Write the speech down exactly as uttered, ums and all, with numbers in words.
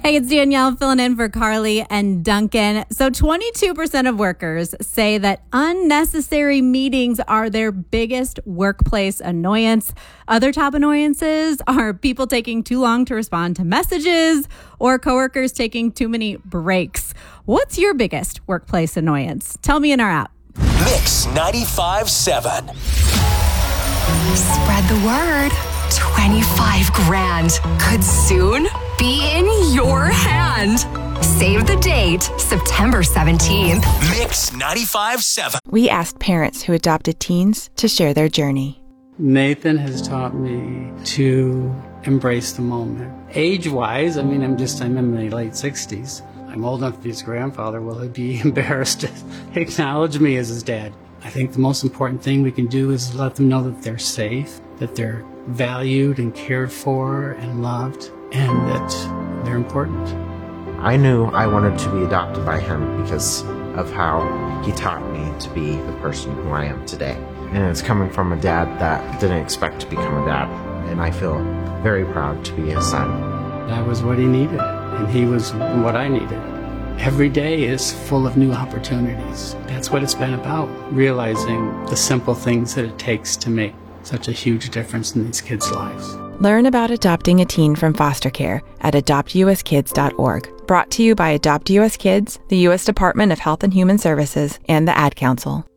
Hey, it's Danielle filling in for Carly and Duncan. So twenty-two percent of workers say that unnecessary meetings are their biggest workplace annoyance. Other top annoyances are people taking too long to respond to messages or coworkers taking too many breaks. What's your biggest workplace annoyance? Tell me in our app. Mix ninety-five seven. Spread the word. twenty-five grand could soon be in your hand. Save the date, September seventeenth. Mix ninety-five seven. We asked parents who adopted teens to share their journey. Nathan has taught me to embrace the moment. Age-wise, I mean, I'm just, I'm in my late sixties. I'm old enough to be his grandfather. Will he be embarrassed to acknowledge me as his dad? I think the most important thing we can do is let them know that they're safe, that they're valued and cared for and loved, and that they're important. I knew I wanted to be adopted by him because of how he taught me to be the person who I am today. And it's coming from a dad that didn't expect to become a dad, and I feel very proud to be his son. I was what he needed, and he was what I needed. Every day is full of new opportunities. That's what it's been about, realizing the simple things that it takes to make such a huge difference in these kids' lives. Learn about adopting a teen from foster care at adopt u s kids dot org. Brought to you by Adopt U S Kids, the U S Department of Health and Human Services, and the Ad Council.